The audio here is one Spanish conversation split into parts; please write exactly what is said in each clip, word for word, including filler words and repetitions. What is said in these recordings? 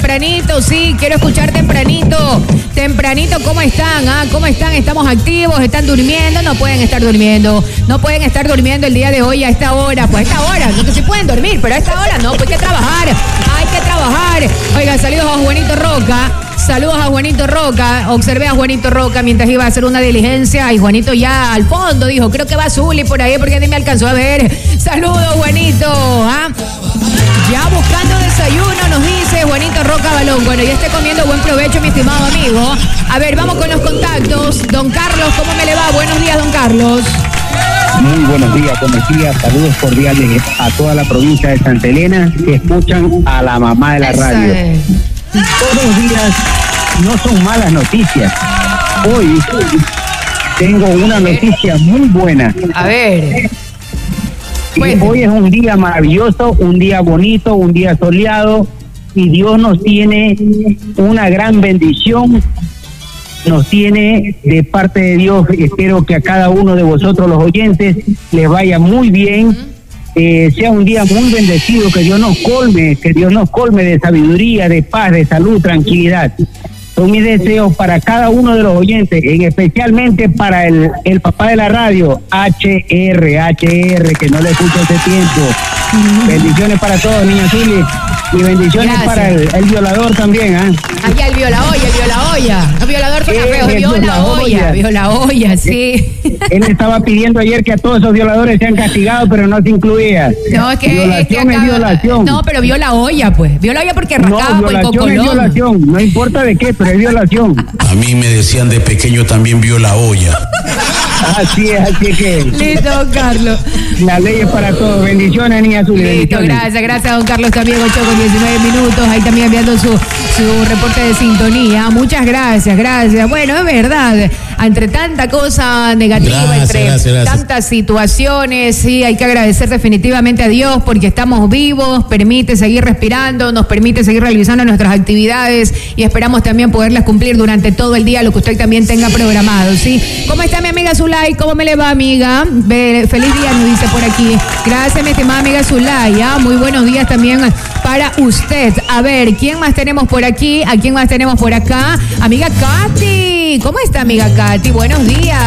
tempranito, sí, quiero escuchar tempranito. Tempranito, ¿cómo están? ¿Ah? ¿Cómo están? ¿Estamos activos? ¿Están durmiendo? No pueden estar durmiendo. No pueden estar durmiendo el día de hoy a esta hora. Pues a esta hora, no que sí pueden dormir, pero a esta hora no, pues hay que trabajar. Hay que trabajar. Oiga, saludos a Juanito Roca. Saludos a Juanito Roca. Observé a Juanito Roca mientras iba a hacer una diligencia y Juanito ya al fondo dijo, creo que va Zuli por ahí porque ni me alcanzó a ver. Saludos, Juanito. ¿Ah? Ya buscando desayuno, nos dice Juanito Roca Balón. Bueno, ya esté comiendo, buen provecho, mi estimado amigo. A ver, vamos con los contactos. Don Carlos, ¿cómo me le va? Buenos días, don Carlos. Muy buenos días, buenos días. Saludos cordiales a toda la provincia de Santa Elena que escuchan a la mamá de la Esa radio. es. Todos los días no son malas noticias. Hoy tengo una noticia muy buena. A ver. Y hoy es un día maravilloso, un día bonito, un día soleado y Dios nos tiene una gran bendición. Nos tiene de parte de Dios. Espero que a cada uno de vosotros los oyentes les vaya muy bien. Eh, sea un día muy bendecido, que Dios nos colme, que Dios nos colme de sabiduría, de paz, de salud, tranquilidad. Son mis deseos para cada uno de los oyentes, en especialmente para el, el papá de la radio, H R, H R, que no le escucho hace tiempo. Bendiciones para todos, niña Zuli. Y bendiciones Gracias. para el, el violador también, ¿ah? ¿eh? Allá el viola olla, el viola olla. El violador suena Eh, feo, el viola viola olla, olla. viola olla, sí. Él estaba pidiendo ayer que a todos esos violadores sean castigados, pero no se incluía. No, es que, violación es, que acaba- es violación. No, pero viola olla, pues. Viola olla porque No, rascaba por el violación es cocolón. violación. No importa de qué, pero es violación. A mí me decían de pequeño también vio la olla. Así es, así es que Listo, don Carlos. la ley es para todos. Bendiciones, niña Zuli. Listo, Bendiciones. gracias, gracias, don Carlos. También ocho con diecinueve minutos. Ahí también enviando su, su reporte de sintonía. Muchas gracias, gracias. Bueno, es verdad. Entre tanta cosa negativa, Gracias, entre gracias, gracias. tantas situaciones, sí, hay que agradecer definitivamente a Dios porque estamos vivos, permite seguir respirando, nos permite seguir realizando nuestras actividades y esperamos también poderlas cumplir durante todo el día, lo que usted también tenga programado, ¿sí? ¿Cómo está mi amiga Zulay? ¿Cómo me le va, amiga? Be- feliz día, nos dice por aquí. Gracias, mi estimada amiga Zulay. ¿Ah? Muy buenos días también para usted. A ver, ¿quién más tenemos por aquí? ¿A quién más tenemos por acá? Amiga Katy. ¿Cómo está, amiga Katy? Buenos días.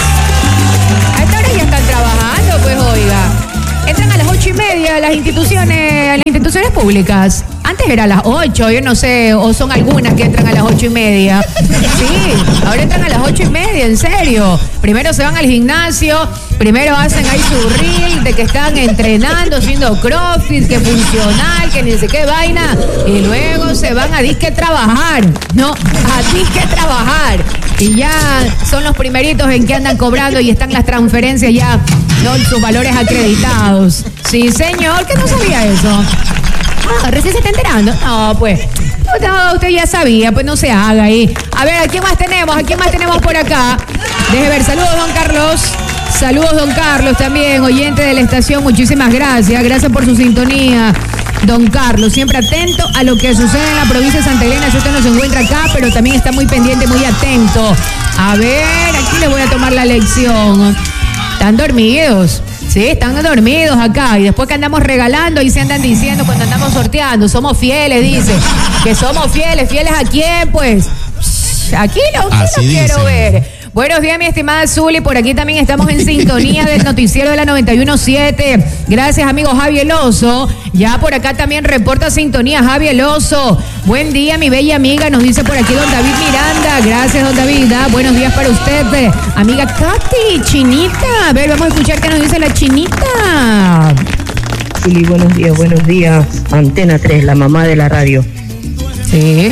A esta hora ya están trabajando, pues, oiga. Entran a las ocho y media las instituciones, las instituciones públicas. Antes era a las ocho, yo no sé, o son algunas que entran a las ocho y media. Sí, ahora entran a las ocho y media, en serio. Primero se van al gimnasio, primero hacen ahí su reel de que están entrenando, haciendo crossfit, que funcional, que ni sé qué vaina. Y luego se van a disque trabajar, ¿no? A disque trabajar. Y ya son los primeritos en que andan cobrando y están las transferencias ya, ¿no? Sus valores acreditados. Sí, señor, que no sabía eso. Ah, recién se está enterando. No, pues. No, usted ya sabía, pues no se haga ahí. A ver, ¿a quién más tenemos? ¿A quién más tenemos por acá? Deje ver, saludos, don Carlos. Saludos, don Carlos, también, oyente de la estación. Muchísimas gracias. Gracias por su sintonía. Don Carlos, siempre atento a lo que sucede en la provincia de Santa Elena. Si usted no se encuentra acá, pero también está muy pendiente, muy atento. A ver, aquí le voy a tomar la lección. Están dormidos. Sí, están dormidos acá. Y después que andamos regalando, ahí se andan diciendo cuando andamos sorteando. Somos fieles, dice. Que somos fieles. ¿Fieles a quién, pues? Aquí no, aquí Así no quiero dicen. ver. Buenos días, mi estimada Zuli. Por aquí también estamos en sintonía del noticiero de la noventa y uno punto siete. Gracias, amigo Javi Eloso. Ya por acá también reporta sintonía Javi Eloso. Buen día, mi bella amiga. Nos dice por aquí don David Miranda. Gracias, don David. Ah, buenos días para usted. eh. Amiga Katy, Chinita. A ver, vamos a escuchar qué nos dice la Chinita. Zuli, buenos días, buenos días. Antena tres, la mamá de la radio. Sí.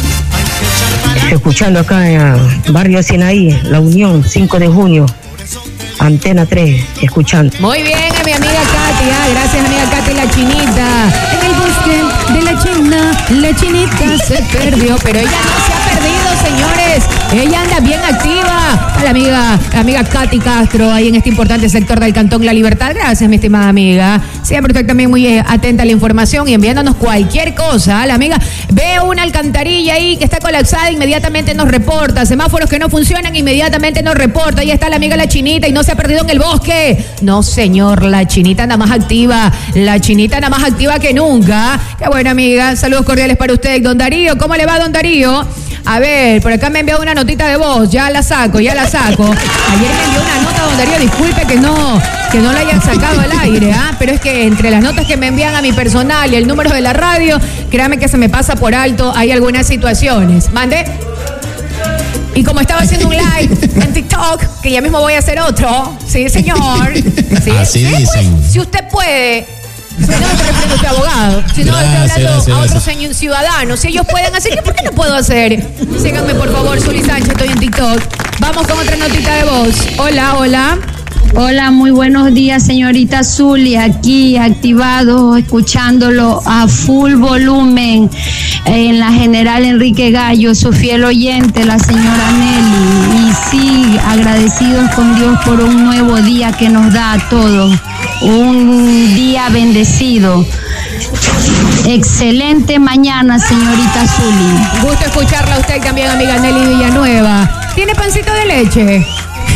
Escuchando acá en Barrio Sinaí, La Unión, cinco de junio. Antena tres, escuchando. Muy bien, a mi amiga Katy. Ah, gracias, amiga Katy, la Chinita. En el bosque de la China, la Chinita se perdió. Pero ella no se ha perdido, señores. Ella anda bien activa. A la amiga, la amiga Katy Castro, ahí en este importante sector del Cantón La Libertad. Gracias, mi estimada amiga. Siempre usted también muy eh, atenta a la información y enviándonos cualquier cosa. La amiga ve una alcantarilla ahí que está colapsada, inmediatamente nos reporta. Semáforos que no funcionan, inmediatamente nos reporta. Ahí está la amiga la Chinita y no se ha perdido en el bosque. No, señor, la Chinita anda más activa, la Chinita anda más activa que nunca. Qué buena amiga, saludos cordiales para usted. Don Darío, ¿cómo le va, don Darío? A ver, por acá me envió una notita de voz, ya la saco, ya la saco. Ayer me envió una nota, don Darío, disculpe que no, que no la hayan sacado al aire, ¿ah? Pero es que entre las notas que me envían a mi personal y el número de la radio, créame que se me pasa por alto, hay algunas situaciones. ¿Mande? Y como estaba haciendo un live en TikTok, que ya mismo voy a hacer otro, sí, señor. ¿Sí? Así ¿Sí? dicen. Pues, si usted puede... Si no me estoy refiriendo a usted, abogado. Si no Gracias, estoy hablando gracias, a otros gracias. señores ciudadanos. Si ellos pueden hacer, ¿yo por qué no puedo hacer? Síganme, por favor, Zuli Sánchez, estoy en TikTok. Vamos con otra notita de voz. Hola, hola. Hola, muy buenos días, señorita Zuli, aquí activado, escuchándolo a full volumen en la General Enrique Gallo, su fiel oyente, la señora Nelly. Y sí, agradecidos con Dios por un nuevo día que nos da a todos, un día bendecido. Excelente mañana, señorita Zuli. Gusto escucharla a usted también, amiga Nelly Villanueva. ¿Tiene pancito de leche?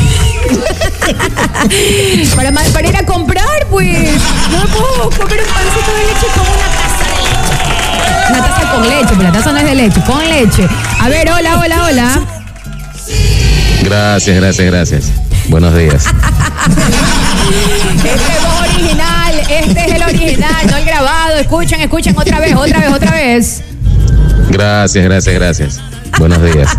para, para ir a comprar, pues. No me puedo comer un pancito de leche con una taza de leche. Una taza con leche, pero la taza no es de leche, con leche. A ver, hola, hola, hola. Gracias, gracias, gracias. Buenos días. Este es el original, este es el original, no el grabado. Escuchen, escuchen otra vez, otra vez, otra vez. Gracias, gracias, gracias. Buenos días.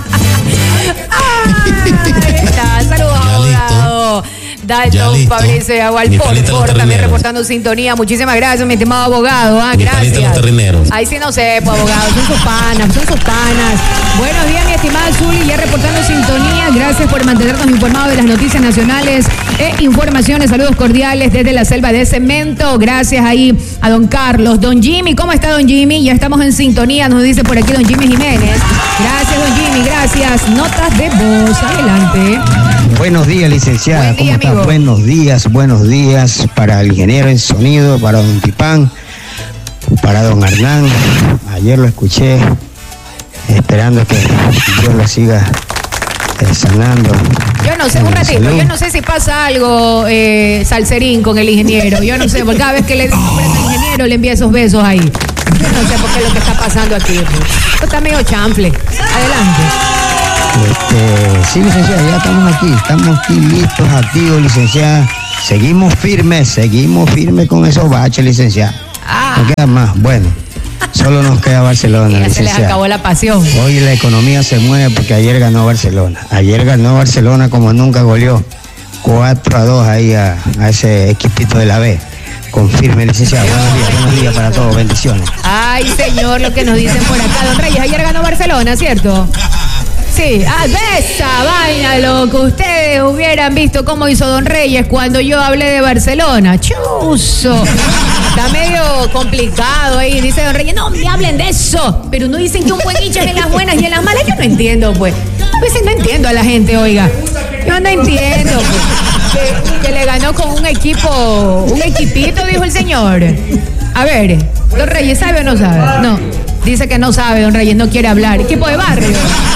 Ahí está, saludos, abogado. Dalton Fabricio Agualpor, también reportando sintonía. Muchísimas gracias, mi estimado abogado. Ah, gracias. Ahí sí no sé, pues, abogado, son sus panas, son sus panas. Buenos días, mi estimada Zuli, ya reportando sintonía. Gracias por mantenernos informados de las noticias nacionales e informaciones. Saludos cordiales desde la selva de cemento. Gracias ahí a don Carlos. Don Jimmy, ¿cómo está, don Jimmy? Ya estamos en sintonía, nos dice por aquí don Jimmy Jiménez. Gracias, don Jimmy, gracias. Notas de voz, adelante. Buenos días, licenciada. Buen día, ¿Cómo está? amigo. Buenos días, buenos días para el ingeniero en sonido, para don Tipán, para don Hernán. Ayer lo escuché, esperando que Dios lo siga eh, sanando. Yo no sé, un ratito, Salud. yo no sé si pasa algo, eh, Salserín, con el ingeniero. Yo no sé, porque cada vez que le digo al ingeniero le envía esos besos ahí. Yo no sé por qué es lo que está pasando aquí. Pues. Esto está medio chample. Adelante. Este, sí, licenciada, ya estamos aquí, estamos aquí listos, activos, licenciada. Seguimos firmes, seguimos firmes con esos baches, licenciada. Ah. No queda más. Bueno, solo nos queda Barcelona, Ya se les licenciada. acabó la pasión. Hoy la economía se mueve porque ayer ganó Barcelona. Ayer ganó Barcelona como nunca goleó. cuatro a dos ahí a, a ese equipito de la B. Confirme, licenciada. Buenos días, buenos días para todos. Bendiciones. Ay, señor, lo que nos dicen por acá. Don Reyes, ayer ganó Barcelona, ¿cierto? Sí, ah, esa vaina, lo que ustedes hubieran visto cómo hizo Don Reyes cuando yo hablé de Barcelona. Chuzo. Está medio complicado ahí, dice Don Reyes. No me hablen de eso. Pero no dicen que un buen hincha es en las buenas y en las malas. Yo no entiendo, pues. A veces no entiendo a la gente, oiga. Yo no entiendo, pues. Que, que le ganó con un equipo, un equipito, dijo el señor. A ver, Don Reyes, ¿sabe o no sabe? No. Dice que no sabe, Don Reyes, no quiere hablar. Equipo de barrio.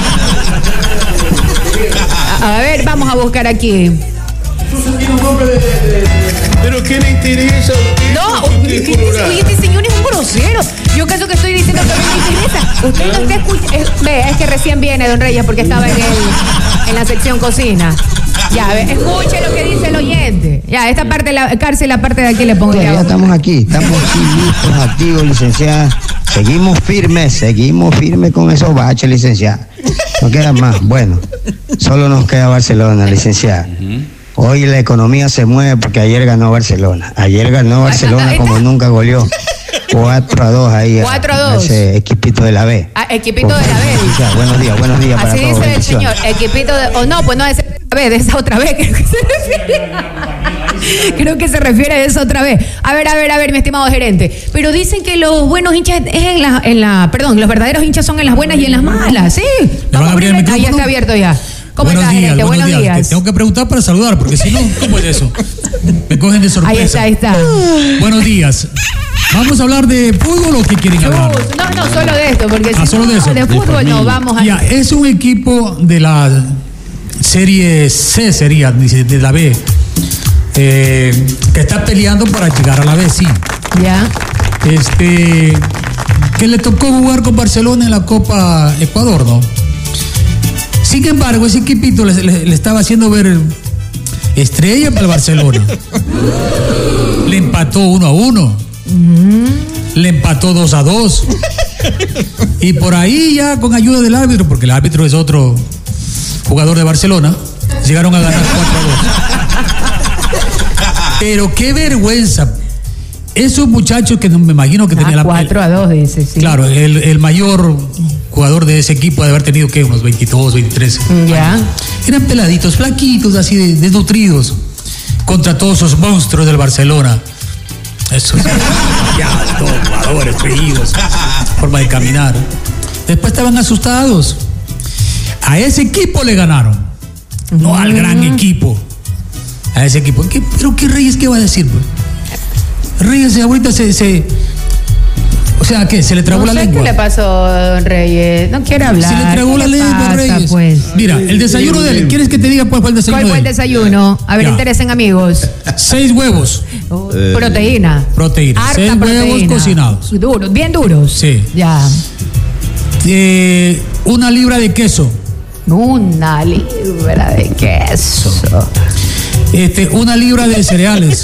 A, a ver, vamos a buscar aquí. Pero ¿qué le interesa? No, este, este señor es un grosero. Yo caso que estoy diciendo que a mí me interesa. Usted no está escuchando. Ve, es que recién viene Don Reyes porque estaba en, el, en la sección cocina. Ya, ve, escuche lo que dice el oyente. Ya, esta parte de la cárcel, la parte de aquí le pongo. Ya, ya estamos aquí, estamos aquí listos, activos, licenciada. Seguimos firmes, seguimos firmes con esos baches, licenciada. No queda más. Bueno, solo nos queda Barcelona, licenciada. Hoy la economía se mueve porque ayer ganó Barcelona. Ayer ganó Barcelona como nunca goleó. cuatro a dos ahí a, cuatro a dos. a ese equipito de la B. Ah, equipito de la B. Ya, buenos días, buenos días para Así todos. dice el bendiciones. señor, equipito de... O no, pues no, esa vez, de esa otra vez creo que se refiere. Creo que se refiere a esa otra vez. A ver, a ver, a ver, mi estimado gerente. Pero dicen que los buenos hinchas es en la, en la... Perdón, los verdaderos hinchas son en las buenas y en las malas, ¿sí? Vamos a abrir, ahí está abierto ya. ¿Cómo buenos estás, días, gerente? buenos, Buenos días. días. Te tengo que preguntar para saludar, porque si no, ¿cómo es eso? Me cogen de sorpresa. Ahí está, ahí está. Buenos días. ¿Vamos a hablar de fútbol o qué quieren hablar? No, no, solo de esto, porque Ah, si solo no, de eso. de fútbol no, vamos a... Ya, es un equipo de la serie C, sería, dice, de la B. Eh, eh, que está peleando para llegar a la B, sí. Ya. Este, que le tocó jugar con Barcelona en la Copa Ecuador, ¿no? Sin embargo, ese equipito le, le, le estaba haciendo ver estrella para el Barcelona. Le empató uno a uno. Uh-huh. Le empató dos a dos. Y por ahí ya con ayuda del árbitro, porque el árbitro es otro jugador de Barcelona, llegaron a ganar cuatro a dos. Pero qué vergüenza. Esos muchachos que no me imagino que ah, tenían la... cuatro a dos, dice, sí. Claro, el, el mayor jugador de ese equipo de haber tenido, ¿qué? Unos veintidós, veintitrés. Ya. Eran peladitos, flaquitos, así de, desnutridos, contra todos esos monstruos del Barcelona. Esos ya, todos jugadores feíos, forma de caminar. Después estaban asustados. A ese equipo le ganaron, mm. no al gran equipo. A ese equipo. ¿Qué, pero qué Reyes, ¿qué va a decir, pues? Reyes ahorita se, se... O sea, ¿qué? ¿Se le tragó no la sé lengua? ¿Qué le pasó, don Reyes? No quiere hablar. Se le tragó la lengua, pasa, Reyes. Pues? Mira, el desayuno de él. ¿Quieres que te diga cuál fue el desayuno? ¿Cuál fue el desayuno? A ver, interesen amigos. Seis huevos. Oh, eh, proteína. Proteína. Harta Seis proteína. huevos cocinados. Duros, bien duros. Sí. Ya. Eh, una libra de queso. Una libra de queso. Este, una libra de cereales.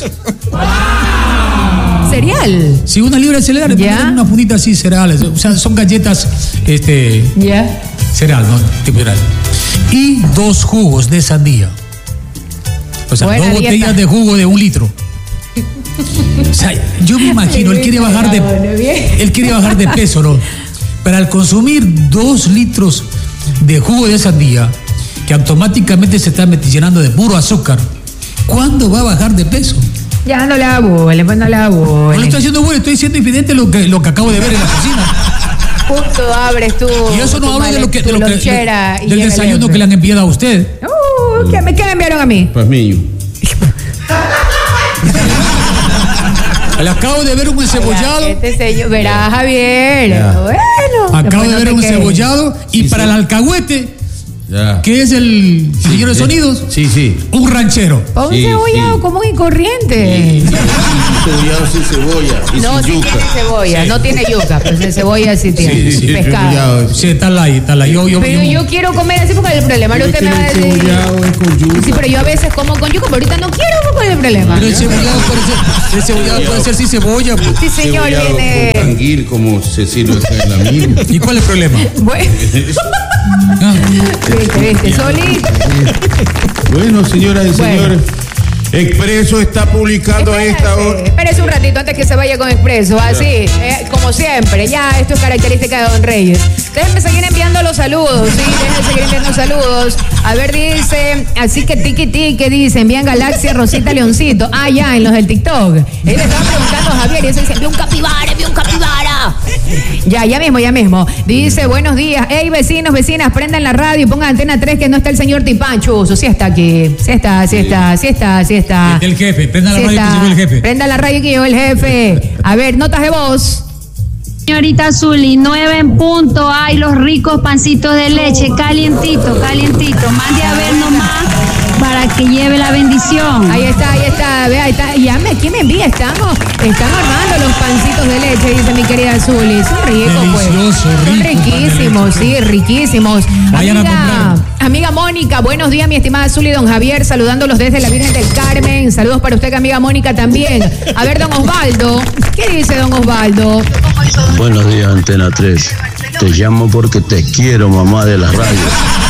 ¿Cereal? Sí, una libra de cereales. ¿Ya? Una fundita así, cereales. O sea, son galletas, este... ¿Ya? Cereal, ¿no? Tipo cereal. Y dos jugos de sandía. O sea, Buena dos dieta. botellas de jugo de un litro. O sea, yo me imagino, él quiere bajar de... Él quiere bajar de peso, ¿no? Pero al consumir dos litros de jugo de sandía, que automáticamente se está llenando de puro azúcar, ¿cuándo va a bajar de peso? Ya no la abuele, pues no la abuele. No le estoy haciendo bueno, estoy siendo infidente lo que, lo que acabo de ver en la cocina. Justo abres tú. Y eso no habla de lo que, de lo que de, del desayuno que le han enviado a usted. Uh, ¿qué, me, ¿Qué me enviaron a mí? Pues mío. Le acabo de ver un encebollado. Este señor, verá, Javier. Ya. Bueno. Acabo de ver un encebollado y sí, para sí. el alcahuete, ya. que es el sí, señor de sí. sonidos, sí, sí. un ranchero. Un sí, cebollado sí. común y corriente. Sí, sí. Un cebollado sin cebolla y no, sin sí yuca. tiene cebolla, sí. no tiene yuca, pero de cebolla sí tiene. Sí, sí, pescado. Sí, está ahí, está ahí. Yo, yo, pero yo, yo quiero comer así porque el problema. Pero usted me va a decir. cebollado es con yuca. Sí, pero yo a veces como con yuca, pero ahorita no quiero, ¿cuál es el problema? Pero el cebollado puede ser, el cebollado puede ser sin cebolla. Pues. Sí, señor, cebollado viene. Con canguil, como se sirve acá en la mía. ¿Y cuál es el problema? Bueno. ah. Viste, viste, solito. Bueno, señoras y bueno. señores, Expreso está publicando a esta hora. Espérese un ratito antes que se vaya con Expreso, así, eh, como siempre. Ya, esto es característica de Don Reyes. Déjenme seguir enviando los saludos, sí, déjenme seguir enviando saludos. A ver, dice, así que tiki tiki, dice, envían Galaxia, Rosita, Leoncito. Ah, ya, en los del TikTok. Él le estaba preguntando a Javier y ese dice, envía un capibara, envía un capibara. Ya, ya mismo, ya mismo. Dice, buenos días. Hey, vecinos, vecinas, prendan la radio y pongan Antena tres que no está el señor Tipanchuso. Sí está aquí, sí está, sí está, sí está, sí está. El jefe, prenda la sí radio está. Que llegó el jefe. Prenda la radio que llegó el jefe. A ver, notas de voz. Señorita Zuli, nueve en punto, hay los ricos pancitos de leche, calientito, calientito, mande a ver nomás para que lleve la bendición. Ahí está, ahí está, ve, ahí está, llame, ¿quién me envía? Estamos, están armando los pancitos de leche, dice mi querida Zuli, son ricos pues, son rico, riquísimos, sí, riquísimos. Vayan amiga, a amiga Mónica, buenos días mi estimada Zuli, don Javier, saludándolos desde la Virgen del Carmen, saludos para usted, amiga Mónica también. A ver, don Osvaldo, ¿qué dice don Osvaldo? Buenos días, Antena tres. Te llamo porque te quiero, mamá de las radios.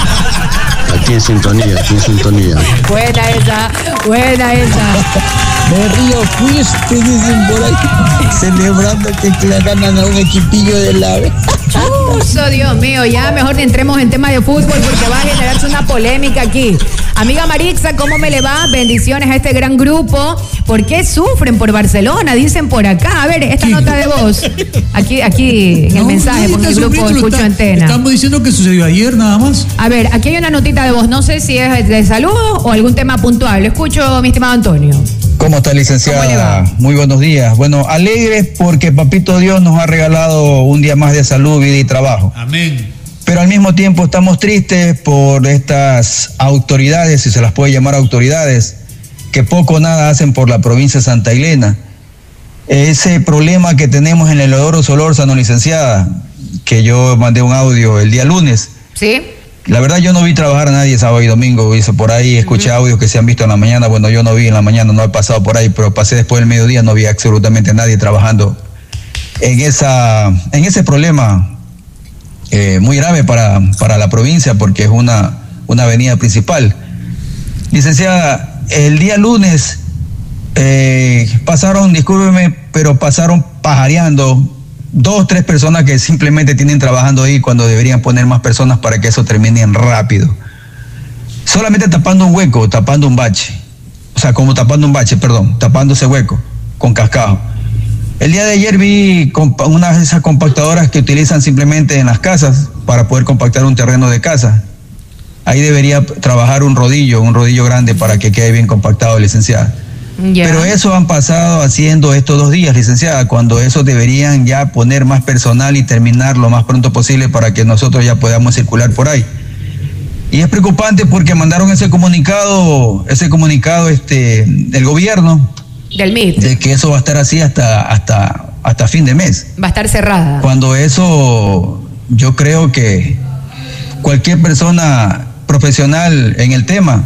Aquí en sintonía, aquí en sintonía. Buena esa, buena esa. Me río, fuiste, dicen por ahí, celebrando que le ganan a un equipillo del AVE. Chuso, Dios mío, ya mejor ni entremos en tema de fútbol porque va a generarse una polémica aquí. Amiga Marixa, ¿cómo me le va? Bendiciones a este gran grupo. ¿Por qué sufren por Barcelona? Dicen por acá. A ver, esta ¿Qué? Nota de voz. Aquí, aquí en el no, mensaje, porque el grupo Escucho está, Antena. Estamos diciendo que sucedió ayer nada más. A ver, aquí hay una notita de voz. No sé si es de saludo o algún tema puntual. Lo escucho, mi estimado Antonio. ¿Cómo está, licenciada? Muy buenos días. Bueno, alegres porque Papito Dios nos ha regalado un día más de salud, vida y trabajo. Amén. Pero al mismo tiempo estamos tristes por estas autoridades, si se las puede llamar autoridades, que poco o nada hacen por la provincia de Santa Elena. Ese problema que tenemos en el Eleodoro Solórzano, licenciada, que yo mandé un audio el día lunes. Sí. La verdad yo no vi trabajar a nadie sábado y domingo, hice por ahí, escuché uh-huh. audios que se han visto en la mañana, bueno, yo no vi en la mañana, no he pasado por ahí, pero pasé después del mediodía, no vi absolutamente nadie trabajando en esa, en ese problema eh, muy grave para, para la provincia, porque es una, una avenida principal. Licenciada, el día lunes eh, pasaron, discúlpeme, pero pasaron pajareando dos, tres personas que simplemente tienen trabajando ahí cuando deberían poner más personas para que eso termine rápido. Solamente tapando un hueco, tapando un bache. O sea, como tapando un bache, perdón, tapando ese hueco con cascajo. El día de ayer vi una de esas compactadoras que utilizan simplemente en las casas para poder compactar un terreno de casa. Ahí debería trabajar un rodillo, un rodillo grande para que quede bien compactado, licenciada. Yeah. Pero eso han pasado haciendo estos dos días, licenciada, cuando eso deberían ya poner más personal y terminar lo más pronto posible para que nosotros ya podamos circular por ahí. Y es preocupante porque mandaron ese comunicado, ese comunicado este del gobierno del M I T, de que eso va a estar así hasta hasta hasta fin de mes. Va a estar cerrada. Cuando eso, yo creo que cualquier persona profesional en el tema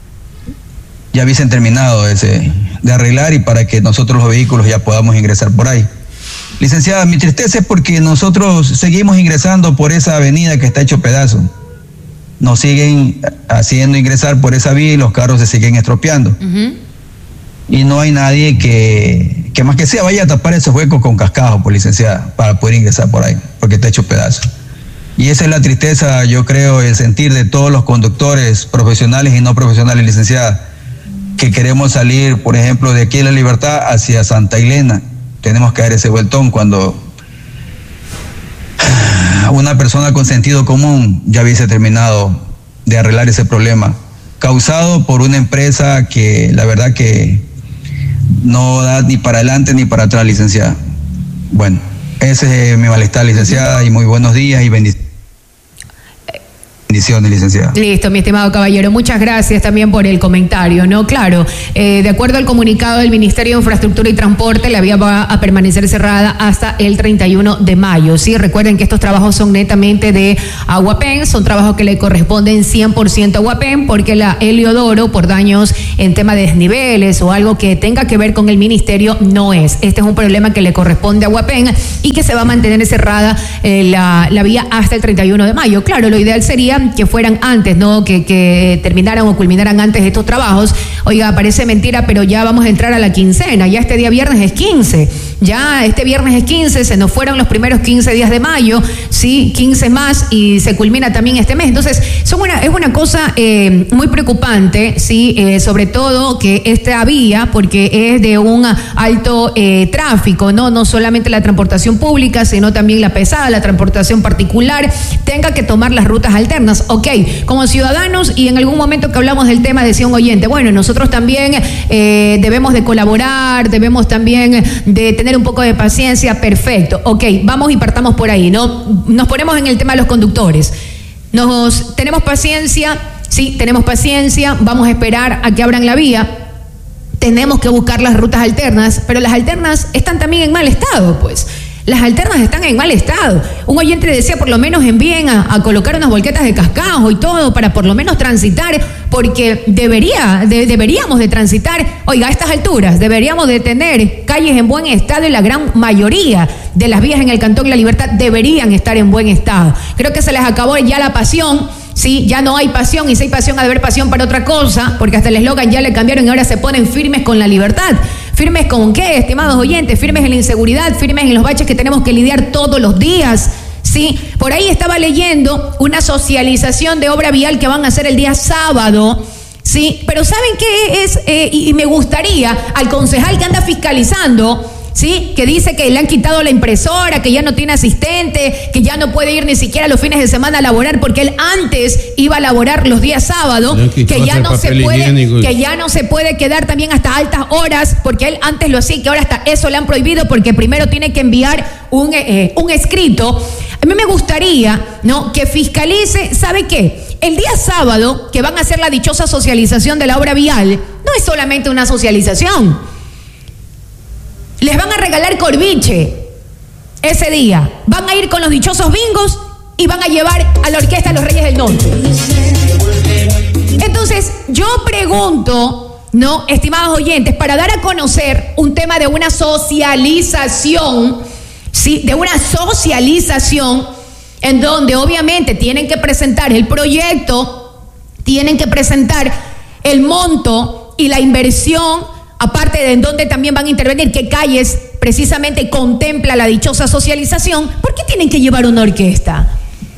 ya hubiesen terminado ese, de arreglar y para que nosotros los vehículos ya podamos ingresar por ahí. Licenciada, mi tristeza es porque nosotros seguimos ingresando por esa avenida que está hecho pedazo. Nos siguen haciendo ingresar por esa vía y los carros se siguen estropeando. Uh-huh. Y no hay nadie que, que más que sea vaya a tapar esos huecos con cascajo, pues, licenciada, para poder ingresar por ahí, porque está hecho pedazo. Y esa es la tristeza, yo creo, el sentir de todos los conductores profesionales y no profesionales, licenciada, que queremos salir, por ejemplo, de aquí en La Libertad hacia Santa Elena. Tenemos que dar ese vueltón cuando una persona con sentido común ya hubiese terminado de arreglar ese problema, causado por una empresa que la verdad que no da ni para adelante ni para atrás, licenciada. Bueno, ese es mi malestar, licenciada, y muy buenos días y bendiciones. Bendiciones, licenciada. Listo, mi estimado caballero. Muchas gracias también por el comentario, ¿no? Claro, eh, de acuerdo al comunicado del Ministerio de Infraestructura y Transporte, la vía va a permanecer cerrada hasta el treinta y uno de mayo. Sí, recuerden que estos trabajos son netamente de Aguapen, son trabajos que le corresponden cien por ciento a Aguapen, porque la Eleodoro, por daños en tema de desniveles o algo que tenga que ver con el ministerio, no es. Este es un problema que le corresponde a Aguapen y que se va a mantener cerrada eh, la, la vía hasta el treinta y uno de mayo. Claro, lo ideal sería que fueran antes, ¿no? Que, que terminaran o culminaran antes estos trabajos. Oiga, parece mentira, pero ya vamos a entrar a la quincena. Ya este día viernes es quince. Ya este viernes es quince, se nos fueron los primeros quince días de mayo, sí, quince más y se culmina también este mes. Entonces, son una, es una cosa eh, muy preocupante, sí, eh, sobre todo que esta vía, porque es de un alto eh, tráfico, ¿no? No solamente la transportación pública, sino también la pesada, la transportación particular, tenga que tomar las rutas alternas. Ok, como ciudadanos, y en algún momento que hablamos del tema decía un oyente, bueno, nosotros también eh, debemos de colaborar, debemos también de tener un poco de paciencia, perfecto, ok, vamos y partamos por ahí, ¿no? Nos ponemos en el tema de los conductores, nos tenemos paciencia, sí, tenemos paciencia, vamos a esperar a que abran la vía, tenemos que buscar las rutas alternas, pero las alternas están también en mal estado, pues. Las alternas están en mal estado. Un oyente le decía, por lo menos envíen a, a colocar unas volquetas de cascajo y todo para por lo menos transitar, porque debería, de, deberíamos de transitar, oiga, a estas alturas, deberíamos de tener calles en buen estado y la gran mayoría de las vías en el Cantón La Libertad deberían estar en buen estado. Creo que se les acabó ya la pasión. Sí, ya no hay pasión, y si hay pasión ha de haber pasión para otra cosa, porque hasta el eslogan ya le cambiaron y ahora se ponen firmes con la libertad. ¿Firmes con qué, estimados oyentes? Firmes en la inseguridad, firmes en los baches que tenemos que lidiar todos los días. Sí, por ahí estaba leyendo una socialización de obra vial que van a hacer el día sábado. Sí, pero ¿saben qué es? Eh, y, y me gustaría al concejal que anda fiscalizando, sí, que dice que le han quitado la impresora, que ya no tiene asistente, que ya no puede ir ni siquiera los fines de semana a laborar porque él antes iba a laborar los días sábados, que ya no se puede, que ya no se puede quedar también hasta altas horas porque él antes lo hacía y que ahora hasta eso le han prohibido porque primero tiene que enviar un, eh, un escrito. A mí me gustaría, ¿no?, que fiscalice, ¿sabe qué? el día sábado, que van a hacer la dichosa socialización de la obra vial, no es solamente una socialización. Les van a regalar corviche ese día. Van a ir con los dichosos bingos y van a llevar a la orquesta Los Reyes del Norte. Entonces, yo pregunto, ¿no, estimados oyentes, para dar a conocer un tema de una socialización, ¿sí? De una socialización en donde obviamente tienen que presentar el proyecto, tienen que presentar el monto y la inversión, aparte de en donde también van a intervenir, qué calles precisamente contempla la dichosa socialización. ¿Por qué tienen que llevar una orquesta?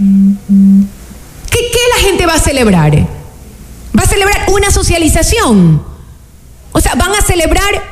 ¿Qué, qué la gente va a celebrar? ¿Va a celebrar una socialización? O sea, van a celebrar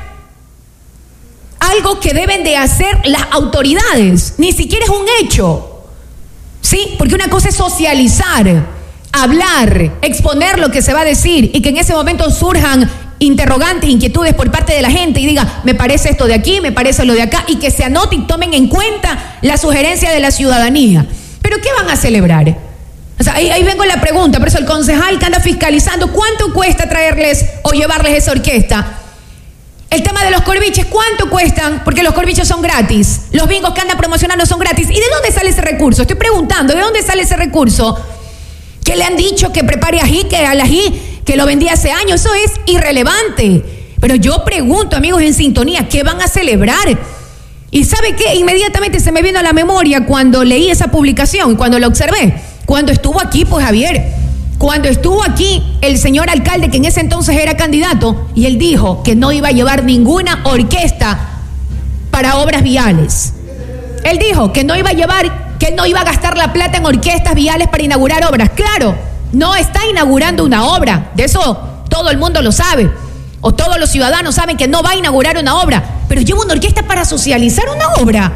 algo que deben de hacer las autoridades. Ni siquiera es un hecho, ¿sí? Porque una cosa es socializar, hablar, exponer lo que se va a decir y que en ese momento surjan interrogantes, inquietudes por parte de la gente y diga, me parece esto de aquí, me parece lo de acá, y que se anote y tomen en cuenta la sugerencia de la ciudadanía. ¿Pero qué van a celebrar? O sea, ahí, ahí vengo la pregunta, por eso el concejal que anda fiscalizando, ¿cuánto cuesta traerles o llevarles esa orquesta? El tema de los corviches, ¿cuánto cuestan? Porque los corviches son gratis, los bingos que andan promocionando son gratis. ¿Y de dónde sale ese recurso? Estoy preguntando, ¿de dónde sale ese recurso? Que le han dicho que prepare ají, que al ají, que lo vendía hace años, eso es irrelevante. Pero yo pregunto, amigos en sintonía, ¿qué van a celebrar? Y ¿sabe qué? Inmediatamente se me vino a la memoria cuando leí esa publicación, cuando la observé, cuando estuvo aquí, pues Javier, cuando estuvo aquí el señor alcalde, que en ese entonces era candidato, y él dijo que no iba a llevar ninguna orquesta para obras viales. Él dijo que no iba a llevar, que no iba a gastar la plata en orquestas viales para inaugurar obras. Claro, no está inaugurando una obra, de eso todo el mundo lo sabe, o todos los ciudadanos saben que no va a inaugurar una obra, pero lleva una orquesta para socializar una obra.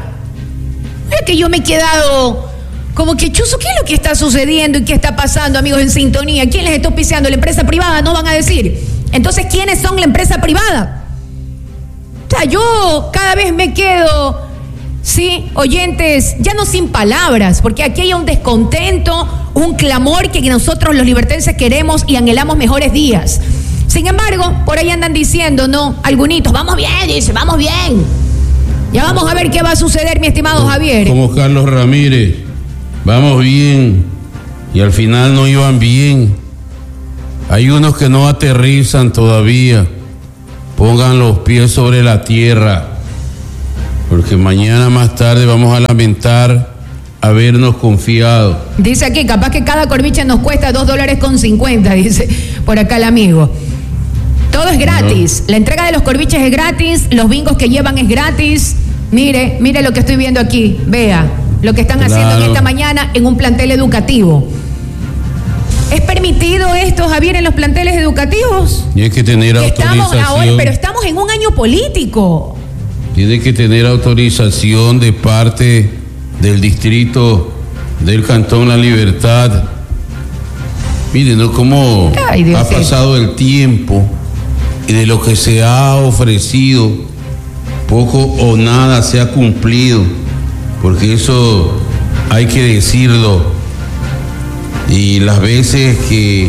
Es que yo me he quedado como que chuzo, ¿qué es lo que está sucediendo y qué está pasando, amigos en sintonía? ¿Quién les está auspiciando? ¿La empresa privada? No van a decir. Entonces, ¿quiénes son la empresa privada? O sea, yo cada vez me quedo, sí, oyentes, ya no sin palabras, porque aquí hay un descontento, un clamor que nosotros los libertenses queremos y anhelamos mejores días. Sin embargo, por ahí andan diciendo, no, algunitos, vamos bien, dice, vamos bien. Ya vamos a ver qué va a suceder, mi estimado Javier. Como Carlos Ramírez, vamos bien, y al final no iban bien. Hay unos que no aterrizan todavía. Pongan los pies sobre la tierra, porque mañana más tarde vamos a lamentar habernos confiado. Dice aquí, capaz que cada corviche nos cuesta dos dólares con cincuenta, dice por acá el amigo. Todo es gratis, no. La entrega de los corviches es gratis, los bingos que llevan es gratis. Mire, mire lo que estoy viendo aquí, vea lo que están claro. haciendo en esta mañana en un plantel educativo. ¿Es permitido esto, Javier, en los planteles educativos? Tiene que tener que autorización. Estamos ahora, pero estamos en un año político. Tiene que tener autorización de parte del distrito del Cantón La Libertad. Miren, ¿no? Cómo Ay, ha pasado el tiempo y de lo que se ha ofrecido, poco o nada se ha cumplido, porque eso hay que decirlo. Y las veces que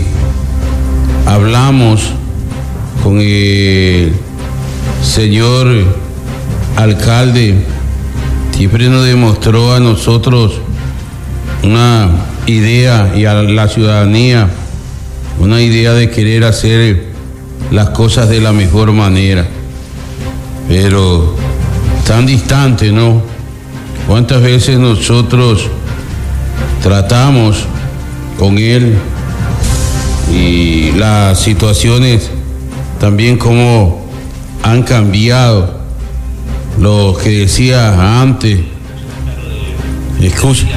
hablamos con el señor alcalde, siempre nos demostró a nosotros una idea, y a la ciudadanía una idea de querer hacer las cosas de la mejor manera, pero tan distante, ¿no? ¿Cuántas veces nosotros tratamos con él y las situaciones también como han cambiado? Lo que decía antes, escucha.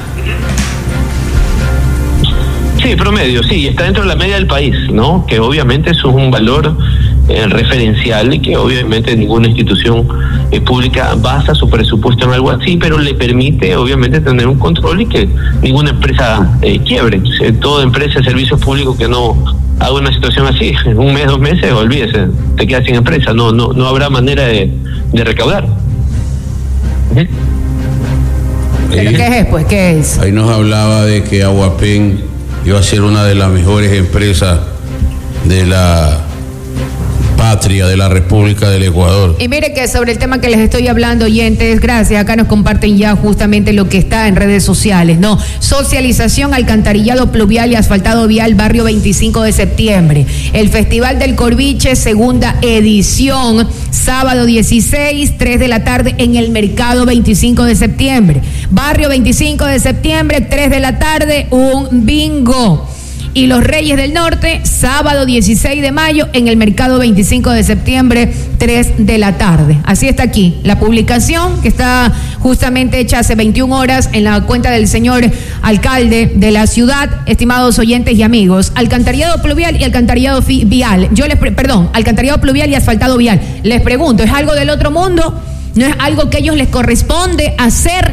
Sí, promedio, sí, está dentro de la media del país, ¿no? Que obviamente eso es un valor eh, referencial y que obviamente ninguna institución eh, pública basa su presupuesto en algo así, pero le permite obviamente tener un control y que ninguna empresa eh, quiebre. Eh, toda empresa de servicios públicos que no haga una situación así, en un mes, dos meses, olvídese, te quedas sin empresa, no, no, no habrá manera de, de recaudar. ¿Sí? ¿Pero qué es, pues? ¿Qué es? Ahí nos hablaba de que Aguapén iba a ser una de las mejores empresas de la patria, de la República del Ecuador. Y mire que sobre el tema que les estoy hablando, oyentes, gracias, acá nos comparten ya justamente lo que está en redes sociales, ¿no? Socialización, alcantarillado pluvial y asfaltado vial, barrio veinticinco de septiembre. El Festival del Corviche, segunda edición, sábado dieciséis, tres de la tarde en el Mercado veinticinco de septiembre. Barrio veinticinco de septiembre, tres de la tarde, un bingo. Y los Reyes del Norte, sábado dieciséis de mayo, en el Mercado veinticinco de septiembre, tres de la tarde. Así está aquí la publicación, que está justamente hecha hace veintiuna horas en la cuenta del señor alcalde de la ciudad. Estimados oyentes y amigos, alcantarillado pluvial y alcantarillado vial. Yo les, pre- perdón, alcantarillado pluvial y asfaltado vial. Les pregunto, ¿es algo del otro mundo? ¿No es algo que a ellos les corresponde hacer?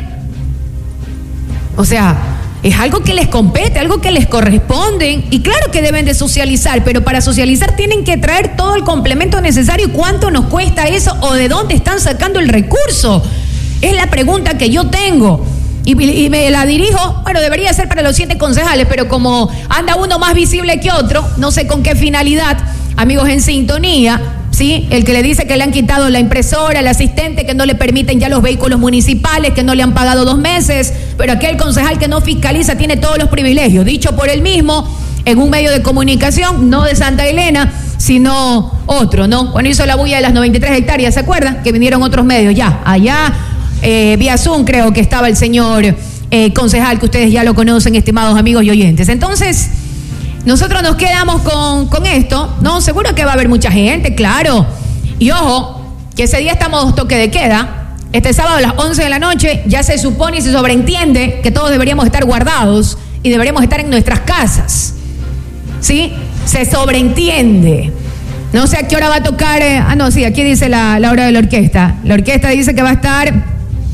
O sea, es algo que les compete, algo que les corresponde, y claro que deben de socializar, pero para socializar tienen que traer todo el complemento necesario. ¿Cuánto nos cuesta eso o de dónde están sacando el recurso? Es la pregunta que yo tengo y, y me la dirijo, bueno, debería ser para los siete concejales, pero como anda uno más visible que otro, no sé con qué finalidad, amigos en sintonía, ¿sí? El que le dice que le han quitado la impresora, el asistente, que no le permiten ya los vehículos municipales, que no le han pagado dos meses, pero aquel concejal que no fiscaliza tiene todos los privilegios, dicho por él mismo en un medio de comunicación, no de Santa Elena, sino otro, ¿no? Cuando hizo la bulla de las noventa y tres hectáreas, ¿se acuerdan? Que vinieron otros medios, ya, allá, eh, vía Zoom creo que estaba el señor eh, concejal, que ustedes ya lo conocen, estimados amigos y oyentes. Entonces, nosotros nos quedamos con, con esto, ¿no? Seguro que va a haber mucha gente, claro. Y ojo, que ese día estamos toque de queda. Este sábado a las once de la noche ya se supone y se sobreentiende que todos deberíamos estar guardados y deberíamos estar en nuestras casas. ¿Sí? Se sobreentiende. No sé a qué hora va a tocar. Eh, ah, no, sí, aquí dice la, la hora de la orquesta. La orquesta dice que va a estar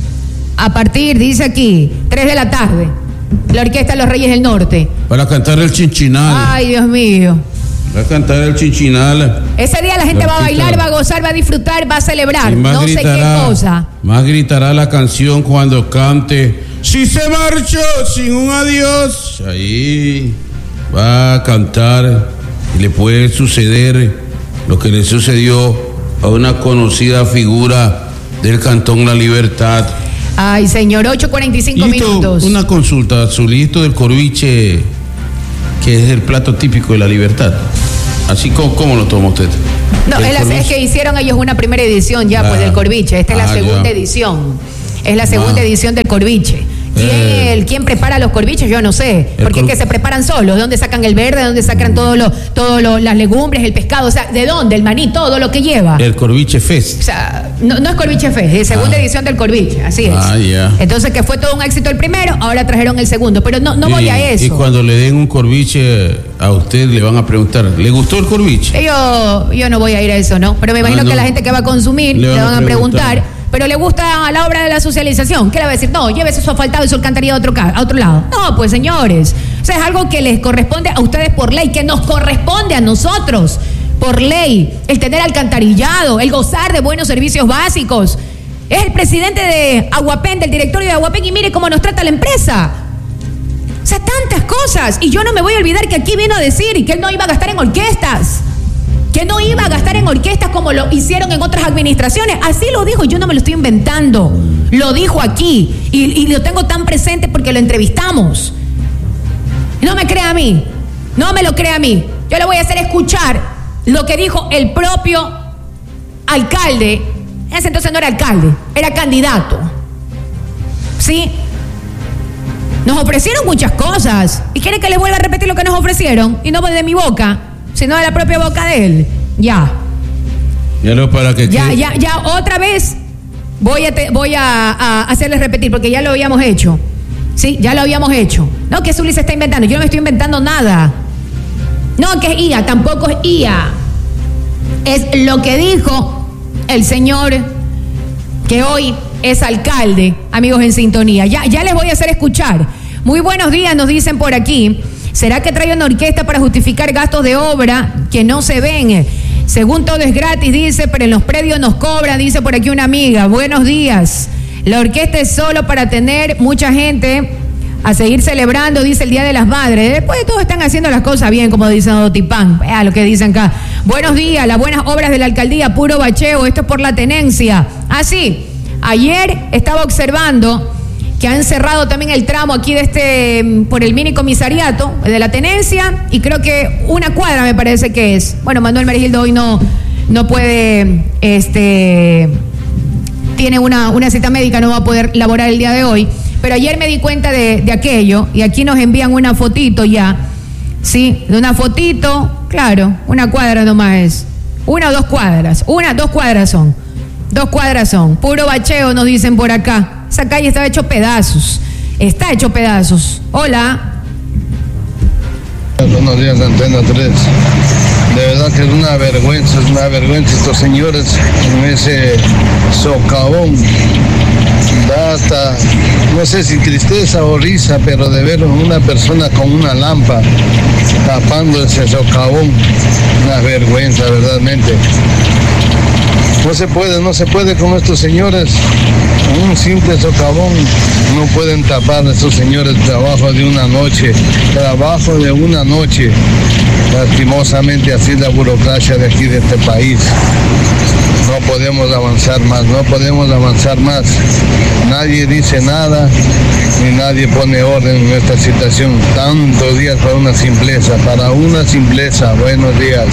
a partir, dice aquí, tres de la tarde. La orquesta Los Reyes del Norte. Para cantar el chinchinal. Ay, Dios mío. Va a cantar el chinchinal. Ese día la gente la va a bailar, va a gozar, va a disfrutar, va a celebrar. No gritará, sé qué cosa. Más gritará la canción cuando cante Si se marchó sin un adiós. Ahí va a cantar y le puede suceder lo que le sucedió a una conocida figura del Cantón La Libertad. Ay, señor, ocho cuarenta y cinco minutos. Una consulta, Zulito, del corviche, que es el plato típico de La Libertad. Así como, ¿cómo lo toma usted? No, es, la, es que hicieron ellos una primera edición ya, ah, pues, del corviche. Esta es ah, la segunda ya. edición. Es la segunda ah. edición del corviche. ¿Quién, eh. el, ¿Quién prepara los corviches? Yo no sé. Porque cor... es que se preparan solos. ¿De dónde sacan el verde? ¿De dónde sacan todo lo, todo lo, las legumbres, el pescado? O sea, ¿de dónde? El maní, todo lo que lleva. El Corviche Fest. O sea, no, no es Corviche Fest, es segunda ah. edición del corviche, así es. Ah, yeah. Entonces, que fue todo un éxito el primero, ahora trajeron el segundo. Pero no, no y, voy a eso. Y cuando le den un corviche a usted, le van a preguntar, ¿le gustó el corviche? Yo, yo no voy a ir a eso, ¿no? Pero me imagino ah, no. que la gente que va a consumir le van, le van a preguntar. preguntar pero le gusta la obra de la socialización. ¿Qué le va a decir? No, llévese su asfaltado y su alcantarilla a otro, a otro lado. No, pues señores, o sea, es algo que les corresponde a ustedes por ley, que nos corresponde a nosotros por ley, el tener alcantarillado, el gozar de buenos servicios básicos. Es el presidente de Aguapén, del directorio de Aguapén, y mire cómo nos trata la empresa. O sea, tantas cosas. Y yo no me voy a olvidar que aquí vino a decir que él no iba a gastar en orquestas. Que no iba a gastar en orquestas como lo hicieron en otras administraciones. Así lo dijo, yo no me lo estoy inventando. Lo dijo aquí y, y lo tengo tan presente porque lo entrevistamos. No me crea a mí, no me lo crea a mí. Yo le voy a hacer escuchar lo que dijo el propio alcalde. En ese entonces no era alcalde, era candidato. ¿Sí? Nos ofrecieron muchas cosas. ¿Y quieren que les vuelva a repetir lo que nos ofrecieron? Y no de mi boca, sino de la propia boca de él. Ya. Ya no para que Ya, ya, ya, otra vez voy a te, voy a, a hacerles repetir, porque ya lo habíamos hecho. Sí, ya lo habíamos hecho. No, que Zuli se está inventando. Yo no me estoy inventando nada. No, que es I A, tampoco es I A. Es lo que dijo el señor que hoy es alcalde, amigos en sintonía. Ya, ya les voy a hacer escuchar. Muy buenos días, nos dicen por aquí. ¿Será que trae una orquesta para justificar gastos de obra que no se ven? Según todo es gratis, dice, pero en los predios nos cobran, dice por aquí una amiga. Buenos días. La orquesta es solo para tener mucha gente a seguir celebrando, dice el Día de las Madres. Después de todo están haciendo las cosas bien, como dice Otipán. Vea lo que dicen acá. Buenos días, las buenas obras de la alcaldía, puro bacheo, esto es por la tenencia. Ah, sí, ayer estaba observando que han cerrado también el tramo aquí de este, por el mini comisariato de la tenencia, y creo que una cuadra me parece que es. Bueno, Manuel Meregildo hoy no, no puede, este, tiene una, una cita médica, no va a poder laborar el día de hoy, pero ayer me di cuenta de, de aquello, y aquí nos envían una fotito ya, ¿sí? De una fotito, claro, una cuadra nomás es, una o dos cuadras, una, dos cuadras son, dos cuadras son, puro bacheo nos dicen por acá. Esa calle está hecho pedazos, está hecho pedazos. Hola. Buenos días, Antena tres. De verdad que es una vergüenza, es una vergüenza estos señores en ese socavón. Da hasta, no sé si tristeza o risa, pero de ver una persona con una lámpara tapando ese socavón, una vergüenza verdaderamente. No se puede, no se puede con estos señores. Un simple socavón no pueden tapar a estos señores trabajo de una noche, trabajo de una noche. Lastimosamente así es la burocracia de aquí de este país. No podemos avanzar más, no podemos avanzar más. Nadie dice nada ni nadie pone orden en esta situación. Tantos días para una simpleza, para una simpleza. Buenos días.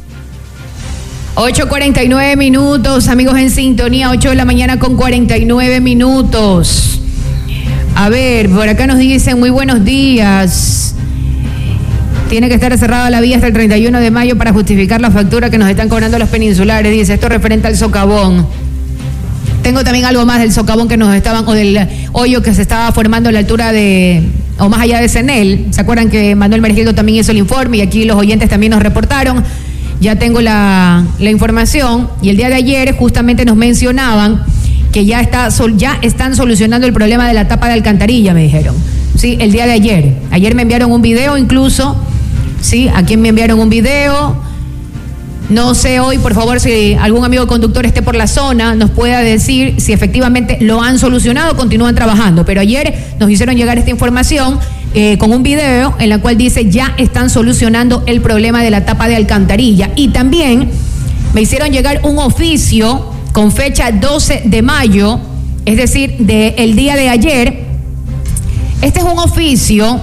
ocho cuarenta y nueve minutos, amigos en sintonía, ocho de la mañana con cuarenta y nueve minutos. A ver, por acá nos dicen muy buenos días. Tiene que estar cerrada la vía hasta el treinta y uno de mayo para justificar la factura que nos están cobrando los peninsulares. Dice, esto referente al socavón. Tengo también algo más del socavón que nos estaban, o del hoyo que se estaba formando a la altura de, o más allá de Cenel. ¿Se acuerdan que Manuel Meregildo también hizo el informe y aquí los oyentes también nos reportaron? Ya tengo la, la información, y el día de ayer justamente nos mencionaban que ya, está, ya están solucionando el problema de la tapa de alcantarilla, me dijeron. Sí, el día de ayer. Ayer me enviaron un video incluso, sí, a quien me enviaron un video. No sé hoy, por favor, si algún amigo conductor esté por la zona, nos pueda decir si efectivamente lo han solucionado o continúan trabajando. Pero ayer nos hicieron llegar esta información eh, con un video en la cual dice ya están solucionando el problema de la tapa de alcantarilla. Y también me hicieron llegar un oficio con fecha doce de mayo, es decir, del día de ayer. Este es un oficio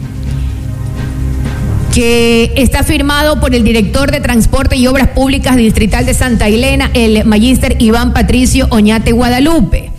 que está firmado por el director de Transporte y Obras Públicas Distrital de Santa Elena, el magíster Iván Patricio Oñate Guadalupe.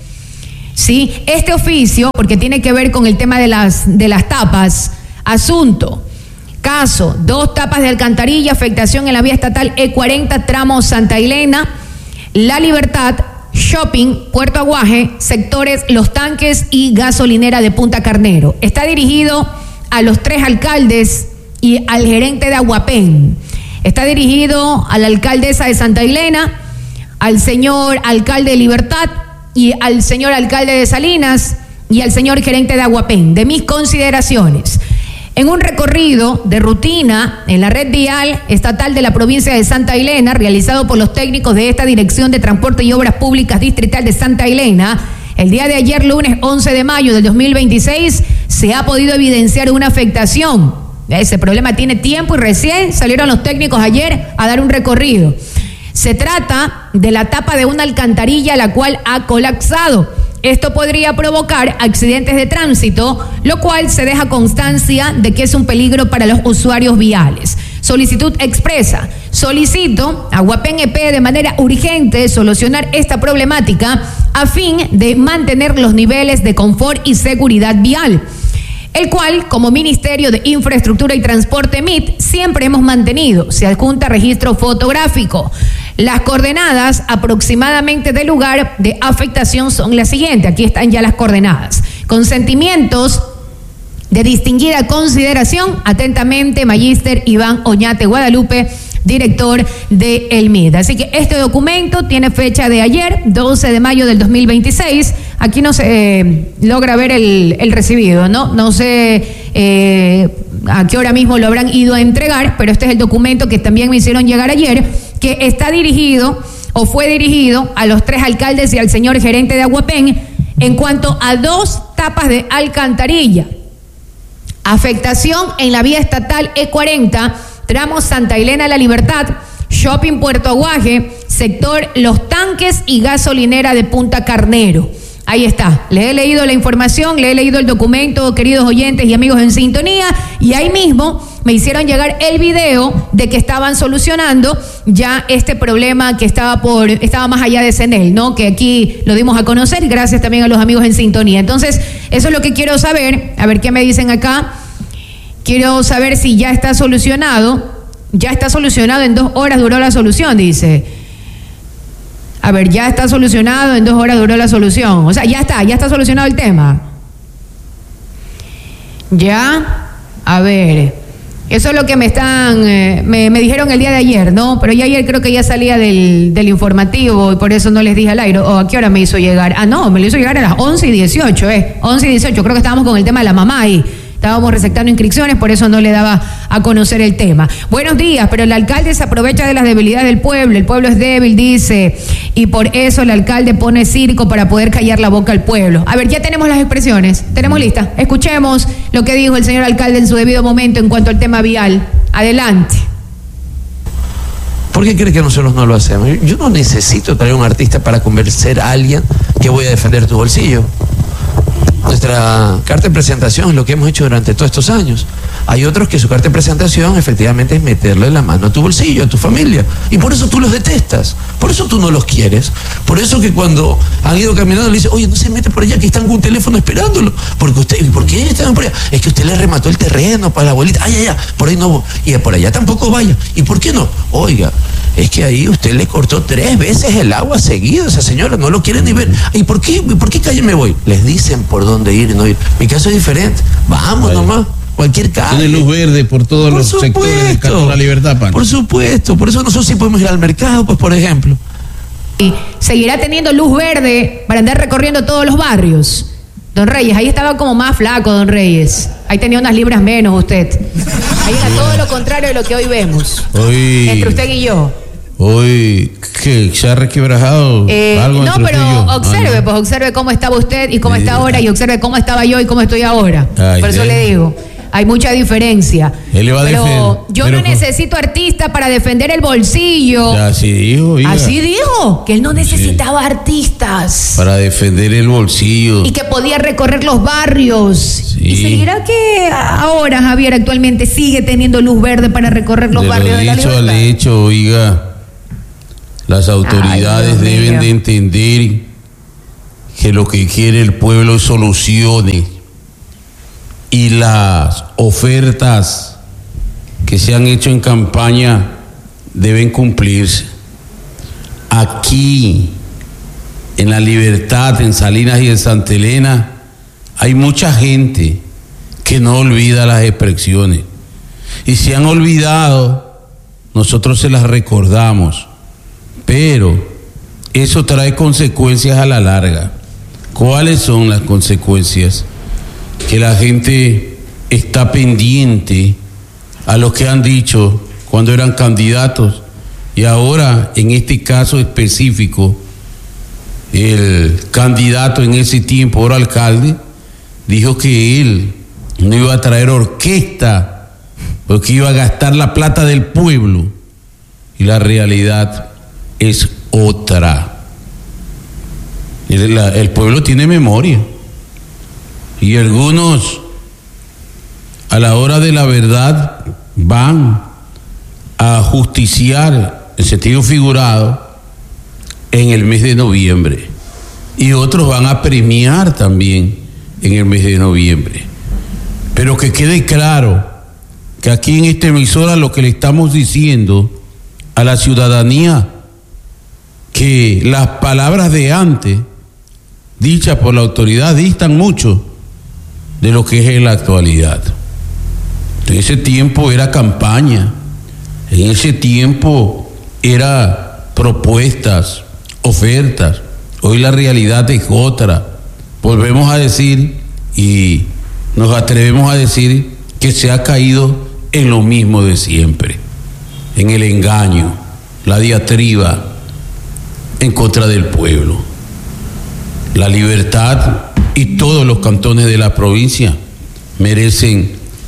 Sí, este oficio, porque tiene que ver con el tema de las, de las tapas, asunto, caso, dos tapas de alcantarilla, afectación en la vía estatal E cuarenta, tramo Santa Elena, La Libertad, Shopping, Puerto Aguaje, sectores Los Tanques y gasolinera de Punta Carnero. Está dirigido a los tres alcaldes y al gerente de Aguapén. Está dirigido a la alcaldesa de Santa Elena, al señor alcalde de Libertad y al señor alcalde de Salinas y al señor gerente de Aguapén. De mis consideraciones, en un recorrido de rutina en la red vial estatal de la provincia de Santa Elena, realizado por los técnicos de esta Dirección de Transporte y Obras Públicas Distrital de Santa Elena, el día de ayer, lunes once de mayo del dos mil veintiséis, se ha podido evidenciar una afectación. Ese problema tiene tiempo y recién salieron los técnicos ayer a dar un recorrido. Se trata de la tapa de una alcantarilla la cual ha colapsado. Esto podría provocar accidentes de tránsito, lo cual se deja constancia de que es un peligro para los usuarios viales. Solicitud expresa. Solicito a Aguapén E P de manera urgente solucionar esta problemática a fin de mantener los niveles de confort y seguridad vial, el cual, como Ministerio de Infraestructura y Transporte M I T, siempre hemos mantenido. Se adjunta registro fotográfico. Las coordenadas aproximadamente del lugar de afectación son las siguientes. Aquí están ya las coordenadas. Consentimientos de distinguida consideración. Atentamente, magíster Iván Oñate Guadalupe, director de el M I D. Así que este documento tiene fecha de ayer, doce de mayo del dos mil veintiséis. Aquí no se eh, logra ver el, el recibido, ¿no? No sé eh, a qué hora mismo lo habrán ido a entregar, pero este es el documento que también me hicieron llegar ayer, que está dirigido o fue dirigido a los tres alcaldes y al señor gerente de Aguapén en cuanto a dos tapas de alcantarilla. Afectación en la vía estatal E cuarenta, tramo Santa Elena La Libertad, Shopping Puerto Aguaje, sector Los Tanques y gasolinera de Punta Carnero. Ahí está, le he leído la información, le he leído el documento, queridos oyentes y amigos en sintonía, y ahí mismo me hicieron llegar el video de que estaban solucionando ya este problema que estaba por estaba más allá de Senel, ¿no? Que aquí lo dimos a conocer, gracias también a los amigos en sintonía. Entonces, eso es lo que quiero saber, a ver qué me dicen acá. Quiero saber si ya está solucionado. Ya está solucionado, en dos horas duró la solución, dice. A ver, ya está solucionado, en dos horas duró la solución. O sea, ya está, ya está solucionado el tema. Ya, a ver, eso es lo que me están, eh, me, me dijeron el día de ayer, ¿no? Pero ya ayer creo que ya salía del, del informativo y por eso no les dije al aire. ¿O a qué hora me hizo llegar? Ah, no, me lo hizo llegar a las once y dieciocho, ¿eh? once y dieciocho, creo que estábamos con el tema de la mamá ahí. Estábamos receptando inscripciones, por eso no le daba a conocer el tema. Buenos días, pero el alcalde se aprovecha de las debilidades del pueblo. El pueblo es débil, dice, y por eso el alcalde pone circo para poder callar la boca al pueblo. A ver, ya tenemos las expresiones, tenemos listas. Escuchemos lo que dijo el señor alcalde en su debido momento en cuanto al tema vial. Adelante. ¿Por qué cree que nosotros no lo hacemos? Yo no necesito traer un artista para convencer a alguien que voy a defender tu bolsillo. Nuestra carta de presentación es lo que hemos hecho durante todos estos años. Hay otros que su carta de presentación efectivamente es meterle la mano a tu bolsillo, a tu familia. Y por eso tú los detestas. Por eso tú no los quieres. Por eso que cuando han ido caminando le dicen, oye, no se mete por allá, que están con un teléfono esperándolo. Porque usted, ¿por qué están por allá? Es que usted le remató el terreno para la abuelita. Ay, ay, ay, por ahí no. Y por allá tampoco vaya. ¿Y por qué no? Oiga, es que ahí usted le cortó tres veces el agua seguido a esa señora, no lo quiere ni ver. ¿Y por qué? ¿Por qué calle me voy? Les dicen por dónde ir y no ir. Mi caso es diferente. Vamos vale. nomás. Cualquier calle. Tiene luz verde por todos por los supuesto, sectores del Cantón La Libertad, pan. Por supuesto, por eso nosotros sí podemos ir al mercado, pues por ejemplo. Y seguirá teniendo luz verde para andar recorriendo todos los barrios. Don Reyes, ahí estaba como más flaco, don Reyes. Ahí tenía unas libras menos usted. Ahí era todo lo contrario de lo que hoy vemos. Hoy, entre usted y yo. Hoy, ¿qué? ¿Se ha requebrajado eh, algo? No, pero observe, ah, no. pues observe cómo estaba usted y cómo sí, está ahora, y observe cómo estaba yo y cómo estoy ahora. Ay, Por eso sí. le digo, hay mucha diferencia. Él le va pero a yo pero no con... necesito artistas para defender el bolsillo. Así dijo, oiga. Así dijo, que él no necesitaba sí. artistas. Para defender el bolsillo. Y que podía recorrer los barrios. Sí. ¿Y seguirá que ahora, Javier, actualmente sigue teniendo luz verde para recorrer los de barrios de la Libertad? Al hecho, oiga. Las autoridades Ay, deben de entender que lo que quiere el pueblo es soluciones, y las ofertas que se han hecho en campaña deben cumplirse. Aquí, en La Libertad, en Salinas y en Santa Elena, hay mucha gente que no olvida las expresiones, y si han olvidado, nosotros se las recordamos. Pero eso trae consecuencias a la larga. ¿Cuáles son las consecuencias? Que la gente está pendiente a lo que han dicho cuando eran candidatos, y ahora, en este caso específico, el candidato en ese tiempo, ahora alcalde, dijo que él no iba a traer orquesta porque iba a gastar la plata del pueblo, y la realidad es otra. El, la, el pueblo tiene memoria, y algunos a la hora de la verdad van a justiciar en sentido figurado en el mes de noviembre, y otros van a premiar también en el mes de noviembre. Pero que quede claro que aquí en esta emisora lo que le estamos diciendo a la ciudadanía, que las palabras de antes dichas por la autoridad distan mucho de lo que es en la actualidad. En ese tiempo era campaña, en ese tiempo era propuestas, ofertas. Hoy la realidad es otra. Volvemos a decir, y nos atrevemos a decir, que se ha caído en lo mismo de siempre, en el engaño, la diatriba en contra del pueblo. La Libertad y todos los cantones de la provincia merecen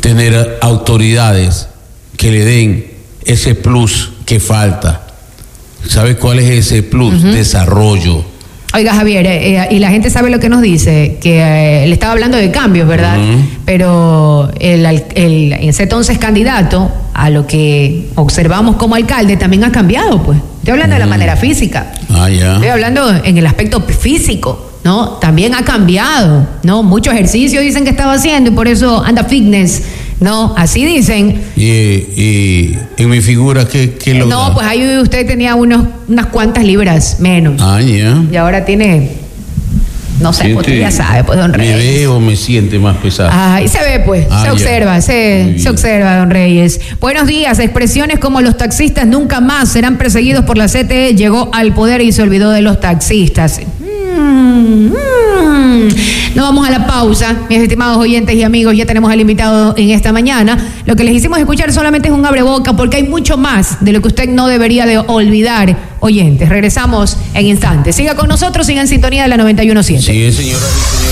tener autoridades que le den ese plus que falta. ¿Sabe cuál es ese plus? Uh-huh. Desarrollo. Oiga, Javier, eh, y la gente sabe lo que nos dice, que eh, le estaba hablando de cambios, ¿verdad? Uh-huh. Pero el, el, el, ese entonces candidato, a lo que observamos como alcalde, también ha cambiado, pues. Estoy hablando uh-huh. de la manera física. Ah, ya. Estoy hablando en el aspecto físico, ¿no? También ha cambiado, ¿no? Mucho ejercicio dicen que estaba haciendo y por eso anda fitness, ¿no? Así dicen. Y, y en mi figura, ¿qué, qué lo No, da? pues ahí usted tenía unos, unas cuantas libras menos. Ah, ya. Yeah. Y ahora tiene, no sé, Siente, usted ya sabe, pues, don Reyes. ¿Me ve o me siente más pesado? Ah, y se ve, pues, ah, se ya. observa, se, se observa, don Reyes. Buenos días, expresiones como los taxistas nunca más serán perseguidos por la C T E, llegó al poder y se olvidó de los taxistas. Mm, mm. No vamos a la pausa, mis estimados oyentes y amigos, ya tenemos al invitado en esta mañana. Lo que les hicimos escuchar solamente es un abreboca porque hay mucho más de lo que usted no debería de olvidar, oyentes. Regresamos en instantes. Siga con nosotros, siga en sintonía de la noventa y uno punto siete. Sí, señora.